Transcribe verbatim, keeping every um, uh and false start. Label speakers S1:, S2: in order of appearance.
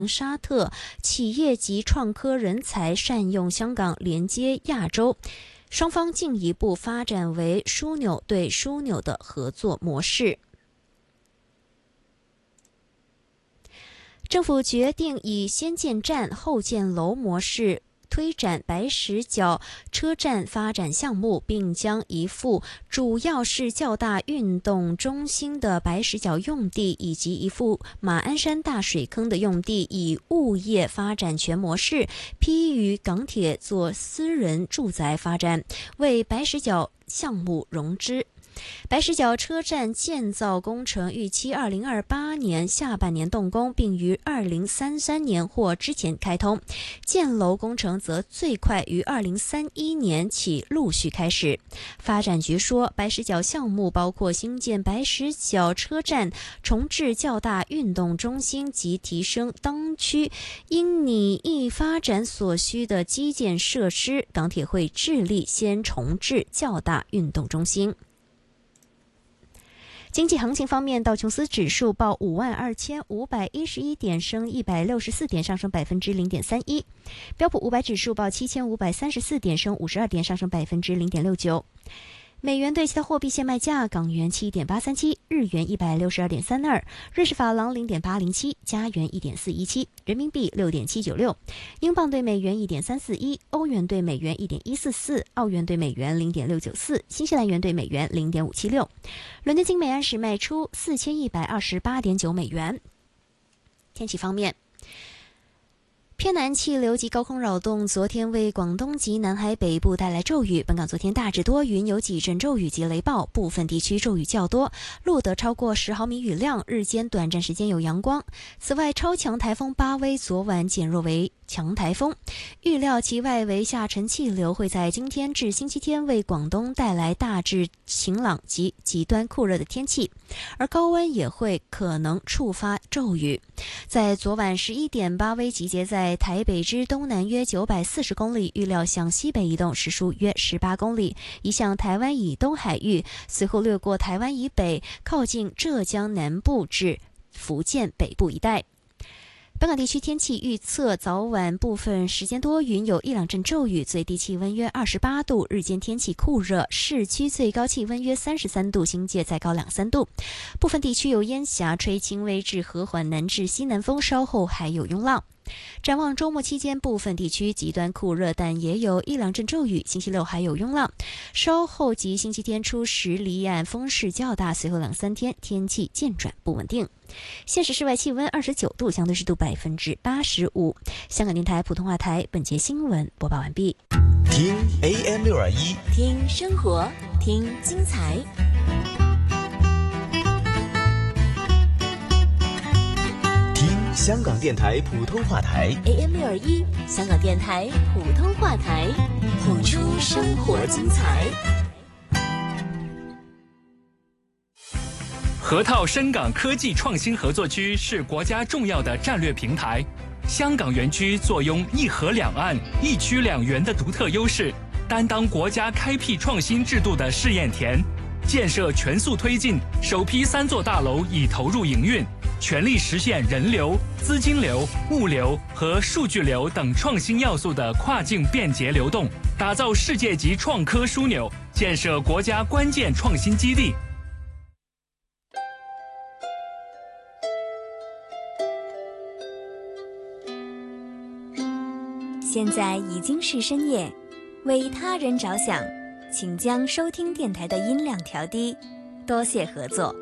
S1: 沙特企业及创科人才善用香港连接亚洲，双方进一步发展为枢纽对枢纽的合作模式。政府决定以先建站后建楼模式推展白石角车站发展项目，并将一幅主要是较大运动中心的白石角用地以及一幅马鞍山大水坑的用地以物业发展权模式批予港铁做私人住宅发展，为白石角项目融资。白石角车站建造工程预期二零二八年下半年动工，并于二零三三年或之前开通。建楼工程则最快于二零三一年起陆续开始。发展局说，白石角项目包括兴建白石角车站、重置较大运动中心及提升当区因拟议发展所需的基建设施。港铁会致力先重置较大运动中心。经济行情方面，道琼斯指数报五万二千五百一十一点，升一百六十四点，上升百分之零点三一。标普五百指数报七千五百三十四点，升五十二点，上升百分之零点六九。美元对其他货币现卖价：港元七点八三七，日元一百六十二点三二，瑞士法郎零点八零七，加元一点四一七，人民币六点七九六，英镑对美元一点三四一，欧元对美元一点一四四，澳元对美元零点六九四，新西兰元对美元零点五七六。伦敦金每安士卖出四千一百二十八点九美元。天气方面，偏南气流及高空扰动昨天为广东及南海北部带来骤雨，本港昨天大致多云，有几阵骤雨及雷暴，部分地区骤雨较多，录得超过十毫米雨量，日间短暂时间有阳光。此外，超强台风巴威昨晚减弱为强台风，预料其外围下沉气流会在今天至星期天为广东带来大致晴朗及极端酷热的天气，而高温也会可能触发骤雨。在昨晚十一点，巴威集结在台北之东南约九百四十公里，预料向西北移动，时速约十八公里，移向台湾以东海域，随后掠过台湾以北，靠近浙江南部至福建北部一带。本港地区天气预测，早晚部分时间多云，有一两阵骤雨，最低气温约二十八度，日间天气酷热，市区最高气温约三十三度，新界再高两三度。部分地区有烟霞，吹轻微至和缓南至西南风，稍后还有涌浪。展望周末期间，部分地区极端酷热，但也有一两阵骤雨，星期六还有涌浪，稍后及星期天初时离岸风势较大，随后两三天天气渐转不稳定。现时室外气温二十九度，相对湿度百分之八十五。香港电台普通话台本节新闻播报完毕。
S2: 听 A M 六二一，
S3: 听生活，听精彩。
S2: 香港电台普通话台
S3: A M 六二一，香港电台普通话台，谱出生活精彩。
S4: 河套深港科技创新合作区是国家重要的战略平台，香港园区坐拥一河两岸、一区两园的独特优势，担当国家开辟创新制度的试验田。建设全速推进，首批三座大楼已投入营运，全力实现人流、资金流、物流和数据流等创新要素的跨境便捷流动，打造世界级创科枢纽，建设国家关键创新基地。
S3: 现在已经是深夜，为他人着想，请将收听电台的音量调低，多谢合作。